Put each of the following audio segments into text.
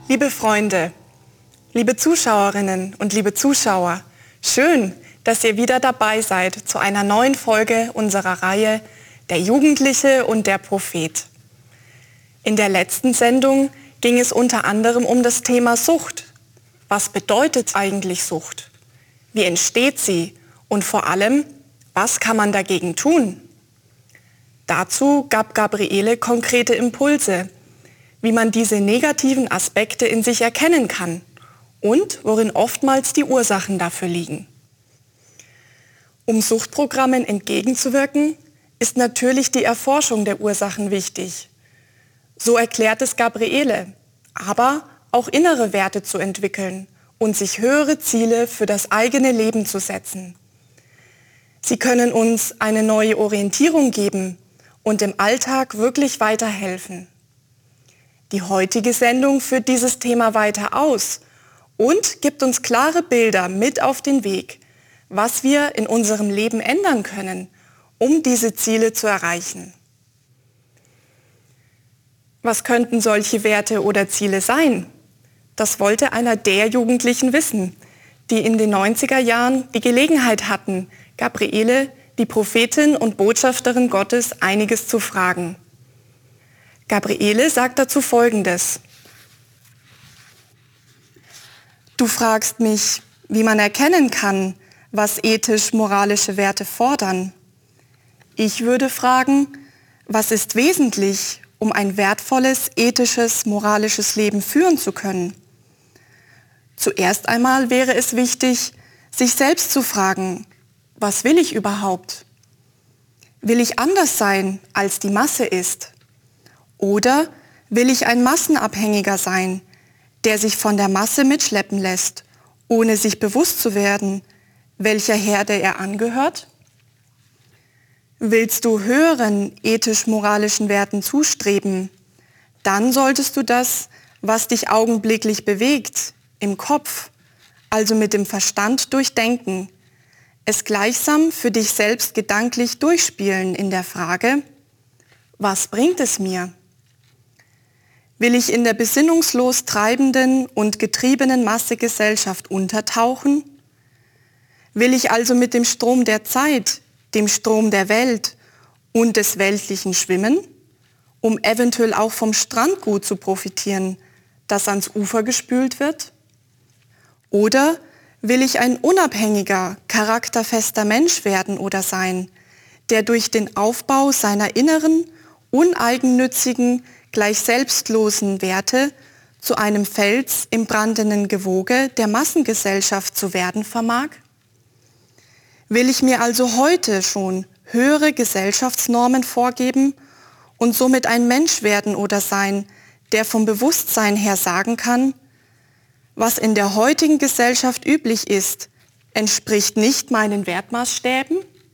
Liebe Freunde, liebe Zuschauerinnen und liebe Zuschauer, schön, dass ihr wieder dabei seid zu einer neuen Folge unserer Reihe Der Jugendliche und der Prophet. In der letzten Sendung ging es unter anderem um das Thema Sucht. Was bedeutet eigentlich Sucht? Wie entsteht sie? Und vor allem, was kann man dagegen tun? Dazu gab Gabriele konkrete Impulse, wie man diese negativen Aspekte in sich erkennen kann und worin oftmals die Ursachen dafür liegen. Um Suchtprogrammen entgegenzuwirken, ist natürlich die Erforschung der Ursachen wichtig. So erklärt es Gabriele, aber auch innere Werte zu entwickeln und sich höhere Ziele für das eigene Leben zu setzen. Sie können uns eine neue Orientierung geben und im Alltag wirklich weiterhelfen. Die heutige Sendung führt dieses Thema weiter aus und gibt uns klare Bilder mit auf den Weg, was wir in unserem Leben ändern können, um diese Ziele zu erreichen. Was könnten solche Werte oder Ziele sein? Das wollte einer der Jugendlichen wissen, die in den 90er Jahren die Gelegenheit hatten, Gabriele, die Prophetin und Botschafterin Gottes, einiges zu fragen. Gabriele sagt dazu Folgendes: Du fragst mich, wie man erkennen kann, was ethisch-moralische Werte fordern. Ich würde fragen, was ist wesentlich, um ein wertvolles, ethisches, moralisches Leben führen zu können? Zuerst einmal wäre es wichtig, sich selbst zu fragen, was will ich überhaupt? Will ich anders sein, als die Masse ist? Oder will ich ein Massenabhängiger sein, der sich von der Masse mitschleppen lässt, ohne sich bewusst zu werden, welcher Herde er angehört? Willst du höheren ethisch-moralischen Werten zustreben, dann solltest du das, was dich augenblicklich bewegt, im Kopf, also mit dem Verstand durchdenken, es gleichsam für dich selbst gedanklich durchspielen in der Frage, was bringt es mir? Will ich in der besinnungslos treibenden und getriebenen Massegesellschaft untertauchen? Will ich also mit dem Strom der Zeit, dem Strom der Welt und des Weltlichen schwimmen, um eventuell auch vom Strandgut zu profitieren, das ans Ufer gespült wird? Oder will ich ein unabhängiger, charakterfester Mensch werden oder sein, der durch den Aufbau seiner inneren, uneigennützigen, gleich selbstlosen Werte zu einem Fels im brandenden Gewoge der Massengesellschaft zu werden vermag? Will ich mir also heute schon höhere Gesellschaftsnormen vorgeben und somit ein Mensch werden oder sein, der vom Bewusstsein her sagen kann, was in der heutigen Gesellschaft üblich ist, entspricht nicht meinen Wertmaßstäben?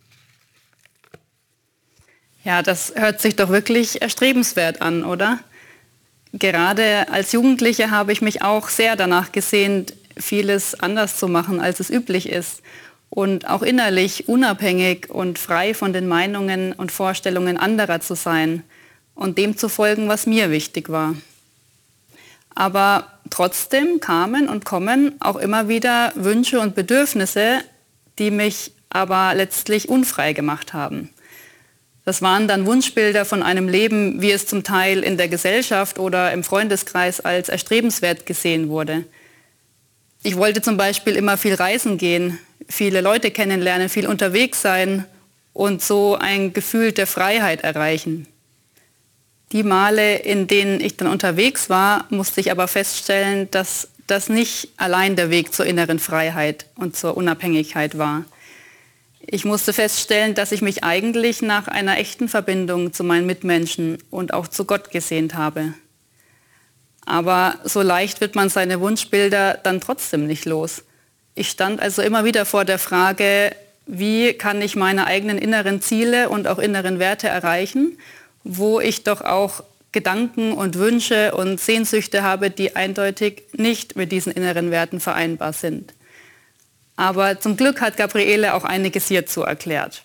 Ja, das hört sich doch wirklich erstrebenswert an, oder? Gerade als Jugendliche habe ich mich auch sehr danach gesehnt, vieles anders zu machen, als es üblich ist. Und auch innerlich unabhängig und frei von den Meinungen und Vorstellungen anderer zu sein und dem zu folgen, was mir wichtig war. Aber trotzdem kamen und kommen auch immer wieder Wünsche und Bedürfnisse, die mich aber letztlich unfrei gemacht haben. Das waren dann Wunschbilder von einem Leben, wie es zum Teil in der Gesellschaft oder im Freundeskreis als erstrebenswert gesehen wurde. Ich wollte zum Beispiel immer viel reisen gehen, viele Leute kennenlernen, viel unterwegs sein und so ein Gefühl der Freiheit erreichen. Die Male, in denen ich dann unterwegs war, musste ich aber feststellen, dass das nicht allein der Weg zur inneren Freiheit und zur Unabhängigkeit war. Ich musste feststellen, dass ich mich eigentlich nach einer echten Verbindung zu meinen Mitmenschen und auch zu Gott gesehnt habe. Aber so leicht wird man seine Wunschbilder dann trotzdem nicht los. Ich stand also immer wieder vor der Frage, wie kann ich meine eigenen inneren Ziele und auch inneren Werte erreichen, wo ich doch auch Gedanken und Wünsche und Sehnsüchte habe, die eindeutig nicht mit diesen inneren Werten vereinbar sind. Aber zum Glück hat Gabriele auch einiges hierzu erklärt.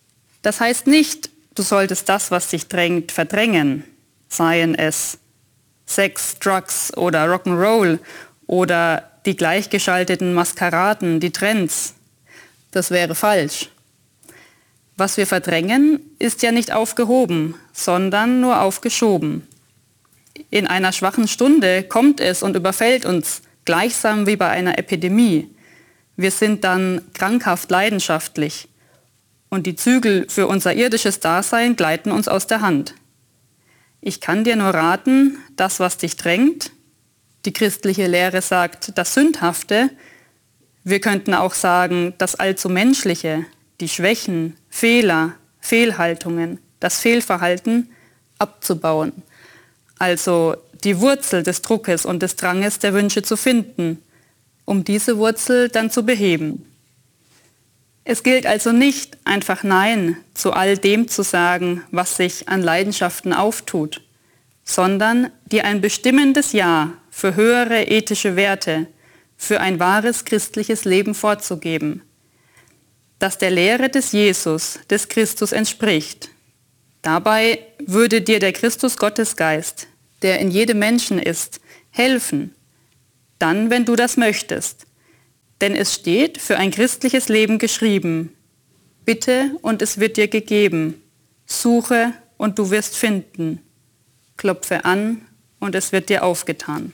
Das heißt nicht, du solltest das, was dich drängt, verdrängen, seien es Sex, Drugs oder Rock'n'Roll oder die gleichgeschalteten Maskeraden, die Trends. Das wäre falsch. Was wir verdrängen, ist ja nicht aufgehoben, sondern nur aufgeschoben. In einer schwachen Stunde kommt es und überfällt uns, gleichsam wie bei einer Epidemie. Wir sind dann krankhaft leidenschaftlich und die Zügel für unser irdisches Dasein gleiten uns aus der Hand. Ich kann dir nur raten, das, was dich drängt, die christliche Lehre sagt, das Sündhafte, wir könnten auch sagen, das allzu Menschliche, die Schwächen, Fehler, Fehlhaltungen, das Fehlverhalten abzubauen. Also die Wurzel des Druckes und des Dranges der Wünsche zu finden, um diese Wurzel dann zu beheben. Es gilt also nicht, einfach Nein zu all dem zu sagen, was sich an Leidenschaften auftut, sondern dir ein bestimmendes Ja für höhere ethische Werte, für ein wahres christliches Leben vorzugeben, das der Lehre des Jesus, des Christus entspricht. Dabei würde dir der Christus-Gottesgeist, der in jedem Menschen ist, helfen, dann, wenn du das möchtest. Denn es steht für ein christliches Leben geschrieben: Bitte und es wird dir gegeben, suche und du wirst finden, klopfe an und es wird dir aufgetan.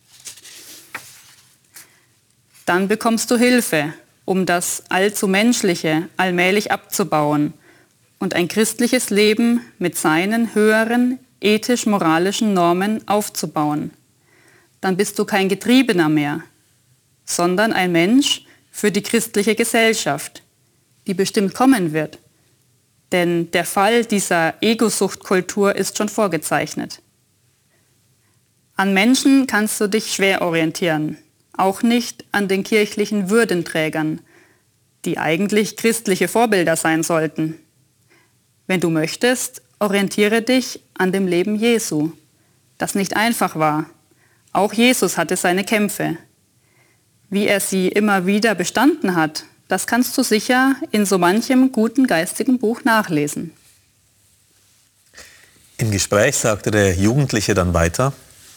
Dann bekommst du Hilfe, um das allzu Menschliche allmählich abzubauen und ein christliches Leben mit seinen höheren ethisch-moralischen Normen aufzubauen. Dann bist du kein Getriebener mehr, sondern ein Mensch für die christliche Gesellschaft, die bestimmt kommen wird. Denn der Fall dieser Egosuchtkultur ist schon vorgezeichnet. An Menschen kannst du dich schwer orientieren, auch nicht an den kirchlichen Würdenträgern, die eigentlich christliche Vorbilder sein sollten. Wenn du möchtest, orientiere dich an dem Leben Jesu, das nicht einfach war. Auch Jesus hatte seine Kämpfe. Wie er sie immer wieder bestanden hat, das kannst du sicher in so manchem guten geistigen Buch nachlesen. Im Gespräch sagte der Jugendliche dann weiter: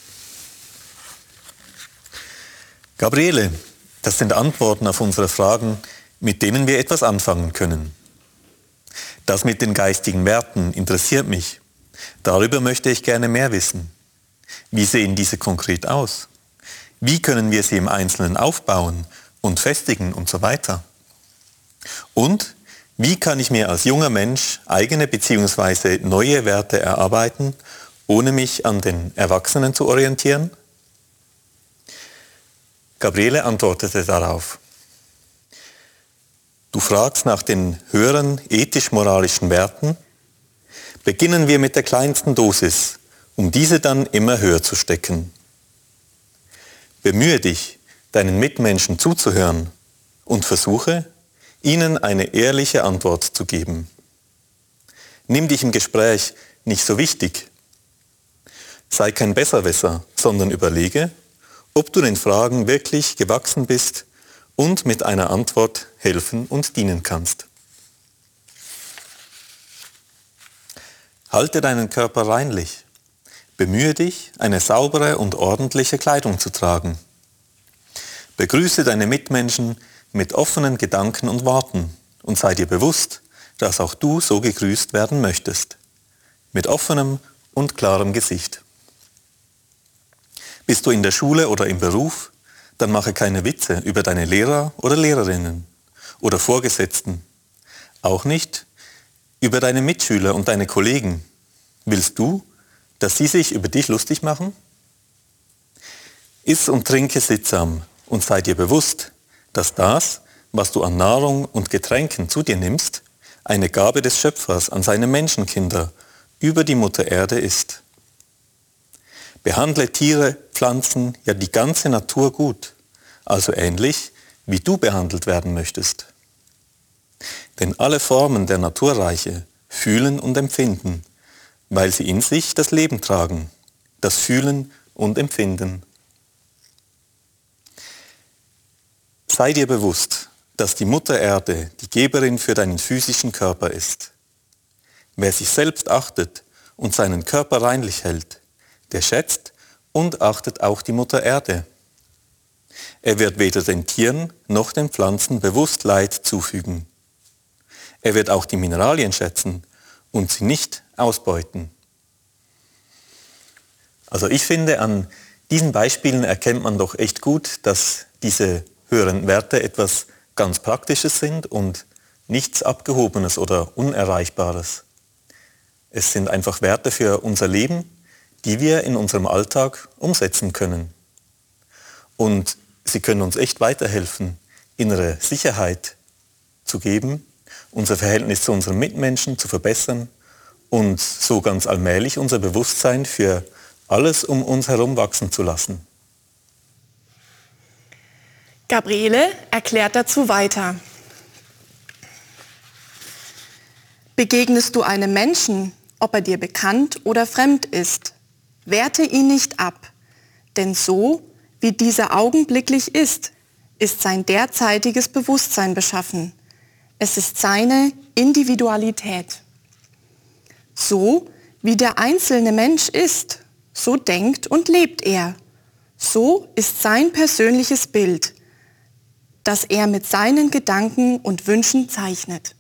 Gabriele, das sind Antworten auf unsere Fragen, mit denen wir etwas anfangen können. Das mit den geistigen Werten interessiert mich. Darüber möchte ich gerne mehr wissen. Wie sehen diese konkret aus? Wie können wir sie im Einzelnen aufbauen und festigen und so weiter? Und wie kann ich mir als junger Mensch eigene bzw. neue Werte erarbeiten, ohne mich an den Erwachsenen zu orientieren? Gabriele antwortete darauf: Du fragst nach den höheren ethisch-moralischen Werten? Beginnen wir mit der kleinsten Dosis, um diese dann immer höher zu stecken. Bemühe dich, deinen Mitmenschen zuzuhören und versuche, ihnen eine ehrliche Antwort zu geben. Nimm dich im Gespräch nicht so wichtig. Sei kein Besserwisser, sondern überlege, ob du den Fragen wirklich gewachsen bist und mit einer Antwort helfen und dienen kannst. Halte deinen Körper reinlich. Bemühe dich, eine saubere und ordentliche Kleidung zu tragen. Begrüße deine Mitmenschen mit offenen Gedanken und Worten und sei dir bewusst, dass auch du so gegrüßt werden möchtest. Mit offenem und klarem Gesicht. Bist du in der Schule oder im Beruf, dann mache keine Witze über deine Lehrer oder Lehrerinnen oder Vorgesetzten. Auch nicht über deine Mitschüler und deine Kollegen. Willst du, dass sie sich über dich lustig machen? Iss und trinke sittsam und sei dir bewusst, dass das, was du an Nahrung und Getränken zu dir nimmst, eine Gabe des Schöpfers an seine Menschenkinder über die Mutter Erde ist. Behandle Tiere, Pflanzen, ja die ganze Natur gut, also ähnlich, wie du behandelt werden möchtest. Denn alle Formen der Naturreiche fühlen und empfinden, weil sie in sich das Leben tragen, das Fühlen und Empfinden. Sei dir bewusst, dass die Mutter Erde die Geberin für deinen physischen Körper ist. Wer sich selbst achtet und seinen Körper reinlich hält, der schätzt und achtet auch die Mutter Erde. Er wird weder den Tieren noch den Pflanzen bewusst Leid zufügen. Er wird auch die Mineralien schätzen und sie nicht ausbeuten. Also ich finde, an diesen Beispielen erkennt man doch echt gut, dass diese höheren Werte etwas ganz Praktisches sind und nichts Abgehobenes oder Unerreichbares. Es sind einfach Werte für unser Leben, die wir in unserem Alltag umsetzen können. Und sie können uns echt weiterhelfen, innere Sicherheit zu geben, unser Verhältnis zu unseren Mitmenschen zu verbessern und so ganz allmählich unser Bewusstsein für alles um uns herum wachsen zu lassen. Gabriele erklärt dazu weiter. Begegnest du einem Menschen, ob er dir bekannt oder fremd ist, werte ihn nicht ab, denn so, wie dieser augenblicklich ist sein derzeitiges Bewusstsein beschaffen. Es ist seine Individualität. So, wie der einzelne Mensch ist, so denkt und lebt er. So ist sein persönliches Bild, das er mit seinen Gedanken und Wünschen zeichnet.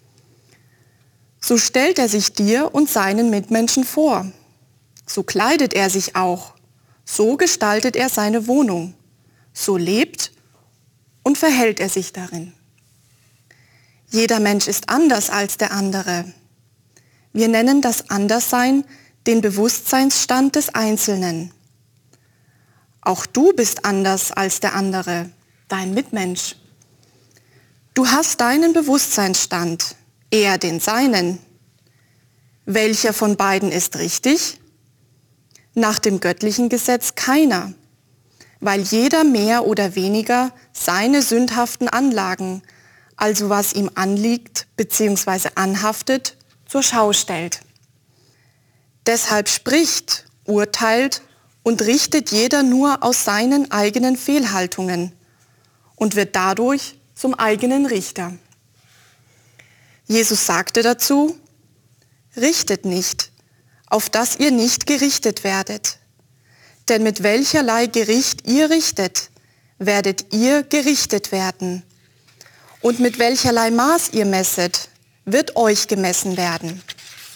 So stellt er sich dir und seinen Mitmenschen vor. So kleidet er sich auch. So gestaltet er seine Wohnung. So lebt und verhält er sich darin. Jeder Mensch ist anders als der andere. Wir nennen das Anderssein den Bewusstseinsstand des Einzelnen. Auch du bist anders als der andere, dein Mitmensch. Du hast deinen Bewusstseinsstand, er den seinen. Welcher von beiden ist richtig? Nach dem göttlichen Gesetz keiner, weil jeder mehr oder weniger seine sündhaften Anlagen, also was ihm anliegt bzw. anhaftet, zur Schau stellt. Deshalb spricht, urteilt und richtet jeder nur aus seinen eigenen Fehlhaltungen und wird dadurch zum eigenen Richter. Jesus sagte dazu, richtet nicht, auf dass ihr nicht gerichtet werdet. Denn mit welcherlei Gericht ihr richtet, werdet ihr gerichtet werden. Und mit welcherlei Maß ihr messet, wird euch gemessen werden.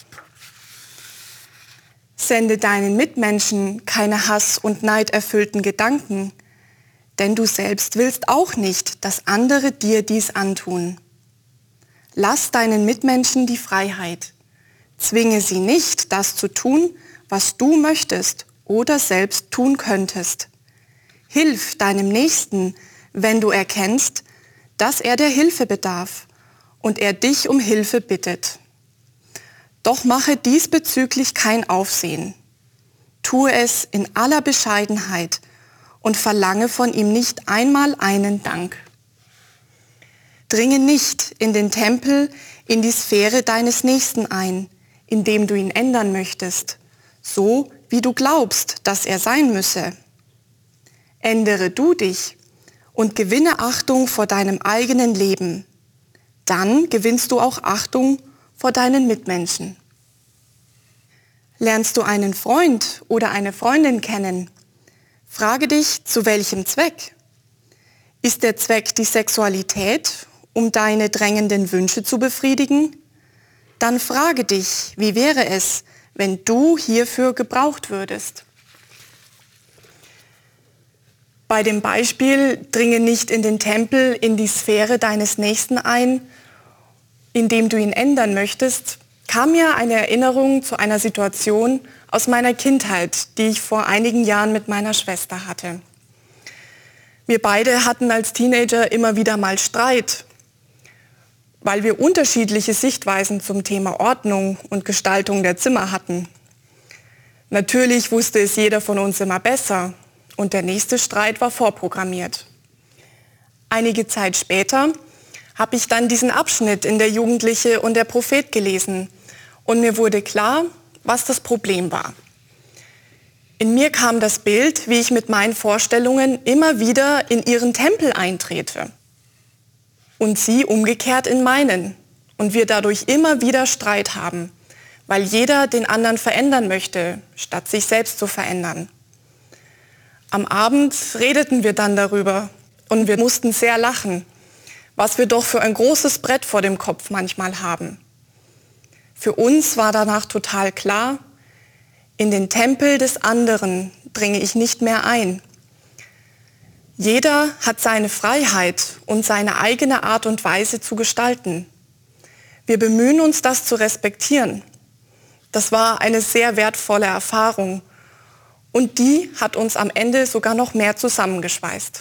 Sende deinen Mitmenschen keine Hass- und neiderfüllten Gedanken, denn du selbst willst auch nicht, dass andere dir dies antun. Lass deinen Mitmenschen die Freiheit. Zwinge sie nicht, das zu tun, was du möchtest oder selbst tun könntest. Hilf deinem Nächsten, wenn du erkennst, dass er der Hilfe bedarf und er dich um Hilfe bittet. Doch mache diesbezüglich kein Aufsehen. Tue es in aller Bescheidenheit und verlange von ihm nicht einmal einen Dank. Dringe nicht in den Tempel, in die Sphäre deines Nächsten ein, indem du ihn ändern möchtest, so wie du glaubst, dass er sein müsse. Ändere du dich und gewinne Achtung vor deinem eigenen Leben. Dann gewinnst du auch Achtung vor deinen Mitmenschen. Lernst du einen Freund oder eine Freundin kennen? Frage dich, zu welchem Zweck? Ist der Zweck die Sexualität, um deine drängenden Wünsche zu befriedigen? Dann frage dich, wie wäre es, wenn du hierfür gebraucht würdest? Bei dem Beispiel, dringe nicht in den Tempel, in die Sphäre deines Nächsten ein, indem du ihn ändern möchtest, kam mir eine Erinnerung zu einer Situation aus meiner Kindheit, die ich vor einigen Jahren mit meiner Schwester hatte. Wir beide hatten als Teenager immer wieder mal Streit, weil wir unterschiedliche Sichtweisen zum Thema Ordnung und Gestaltung der Zimmer hatten. Natürlich wusste es jeder von uns immer besser und der nächste Streit war vorprogrammiert. Einige Zeit später habe ich dann diesen Abschnitt in der Jugendliche und der Prophet gelesen und mir wurde klar, was das Problem war. In mir kam das Bild, wie ich mit meinen Vorstellungen immer wieder in ihren Tempel eintrete und sie umgekehrt in meinen und wir dadurch immer wieder Streit haben, weil jeder den anderen verändern möchte, statt sich selbst zu verändern. Am Abend redeten wir dann darüber und wir mussten sehr lachen, was wir doch für ein großes Brett vor dem Kopf manchmal haben. Für uns war danach total klar, in den Tempel des anderen dringe ich nicht mehr ein. Jeder hat seine Freiheit und seine eigene Art und Weise zu gestalten. Wir bemühen uns, das zu respektieren. Das war eine sehr wertvolle Erfahrung und die hat uns am Ende sogar noch mehr zusammengeschweißt.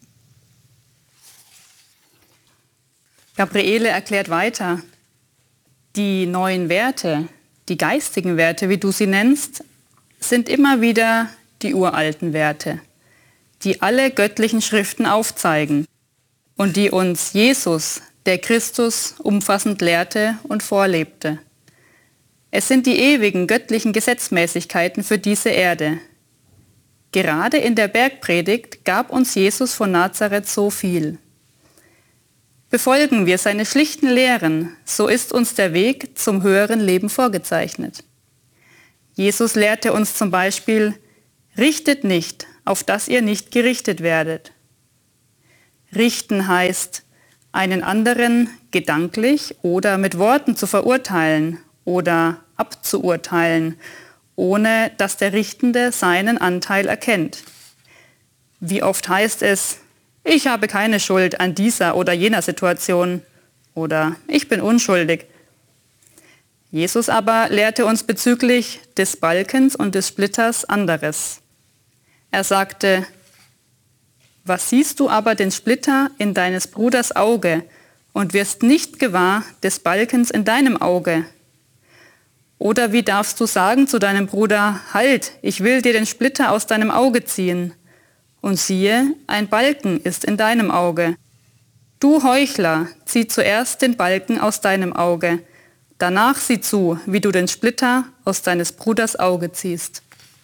Gabriele erklärt weiter, die neuen Werte, die geistigen Werte, wie du sie nennst, sind immer wieder die uralten Werte, die alle göttlichen Schriften aufzeigen und die uns Jesus, der Christus, umfassend lehrte und vorlebte. Es sind die ewigen göttlichen Gesetzmäßigkeiten für diese Erde. Gerade in der Bergpredigt gab uns Jesus von Nazareth so viel. Befolgen wir seine schlichten Lehren, so ist uns der Weg zum höheren Leben vorgezeichnet. Jesus lehrte uns zum Beispiel, richtet nicht, auf dass ihr nicht gerichtet werdet. Richten heißt, einen anderen gedanklich oder mit Worten zu verurteilen oder abzuurteilen, ohne dass der Richtende seinen Anteil erkennt. Wie oft heißt es, ich habe keine Schuld an dieser oder jener Situation oder ich bin unschuldig. Jesus aber lehrte uns bezüglich des Balkens und des Splitters anderes. Er sagte, was siehst du aber den Splitter in deines Bruders Auge und wirst nicht gewahr des Balkens in deinem Auge? Oder wie darfst du sagen zu deinem Bruder, halt, ich will dir den Splitter aus deinem Auge ziehen? Und siehe, ein Balken ist in deinem Auge. Du Heuchler, zieh zuerst den Balken aus deinem Auge, danach sieh zu, wie du den Splitter aus deines Bruders Auge ziehst.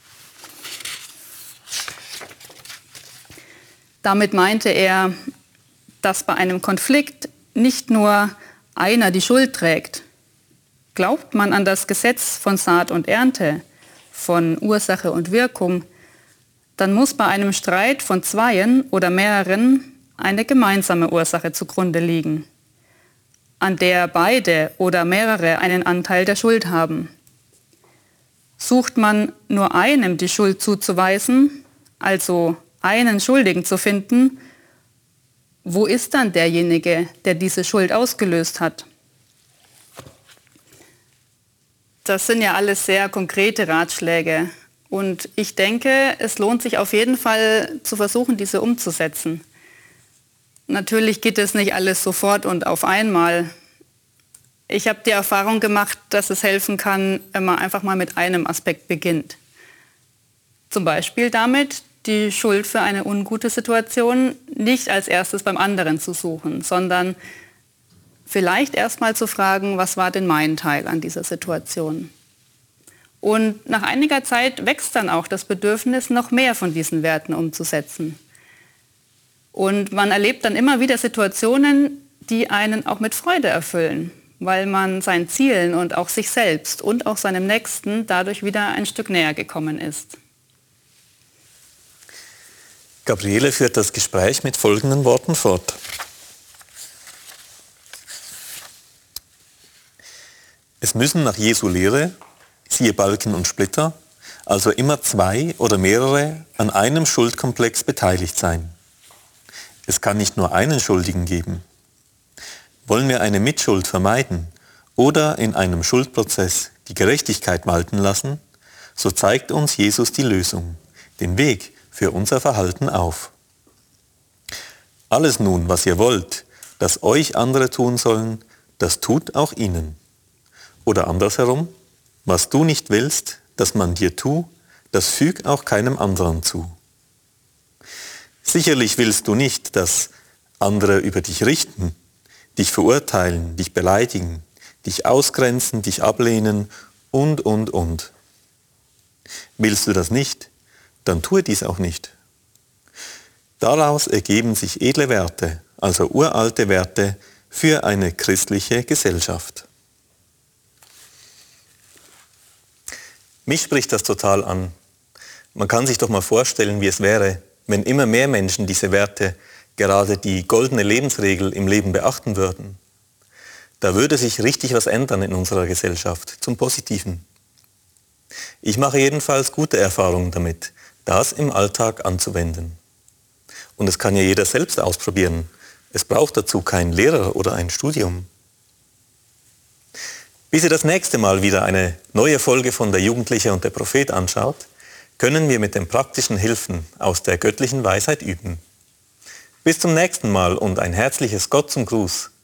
Damit meinte er, dass bei einem Konflikt nicht nur einer die Schuld trägt. Glaubt man an das Gesetz von Saat und Ernte, von Ursache und Wirkung, dann muss bei einem Streit von zweien oder mehreren eine gemeinsame Ursache zugrunde liegen, an der beide oder mehrere einen Anteil der Schuld haben. Sucht man nur einem die Schuld zuzuweisen, also einen Schuldigen zu finden, wo ist dann derjenige, der diese Schuld ausgelöst hat? Das sind ja alles sehr konkrete Ratschläge und ich denke, es lohnt sich auf jeden Fall zu versuchen, diese umzusetzen. Natürlich geht es nicht alles sofort und auf einmal. Ich habe die Erfahrung gemacht, dass es helfen kann, wenn man einfach mal mit einem Aspekt beginnt. Zum Beispiel damit, die Schuld für eine ungute Situation nicht als erstes beim anderen zu suchen, sondern vielleicht erst mal zu fragen, was war denn mein Teil an dieser Situation? Und nach einiger Zeit wächst dann auch das Bedürfnis, noch mehr von diesen Werten umzusetzen. Und man erlebt dann immer wieder Situationen, die einen auch mit Freude erfüllen, weil man seinen Zielen und auch sich selbst und auch seinem Nächsten dadurch wieder ein Stück näher gekommen ist. Gabriele führt das Gespräch mit folgenden Worten fort. Es müssen nach Jesu Lehre, siehe Balken und Splitter, also immer zwei oder mehrere an einem Schuldkomplex beteiligt sein. Es kann nicht nur einen Schuldigen geben. Wollen wir eine Mitschuld vermeiden oder in einem Schuldprozess die Gerechtigkeit walten lassen, so zeigt uns Jesus die Lösung, den Weg für unser Verhalten auf. Alles nun, was ihr wollt, dass euch andere tun sollen, das tut auch ihnen. Oder andersherum, was du nicht willst, dass man dir tue, das füg auch keinem anderen zu. Sicherlich willst du nicht, dass andere über dich richten, dich verurteilen, dich beleidigen, dich ausgrenzen, dich ablehnen und. Willst du das nicht, dann tue dies auch nicht. Daraus ergeben sich edle Werte, also uralte Werte für eine christliche Gesellschaft. Mich spricht das total an, Man kann sich doch mal vorstellen, wie es wäre, wenn immer mehr Menschen diese Werte, gerade die goldene Lebensregel im Leben beachten würden. Da würde sich richtig was ändern in unserer Gesellschaft, zum Positiven. Ich mache jedenfalls gute Erfahrungen damit, das im Alltag anzuwenden. Und es kann ja jeder selbst ausprobieren. Es braucht dazu keinen Lehrer oder ein Studium. Bis ihr das nächste Mal wieder eine neue Folge von Der Jugendliche und der Prophet anschaut, können wir mit den praktischen Hilfen aus der göttlichen Weisheit üben. Bis zum nächsten Mal und ein herzliches Gott zum Gruß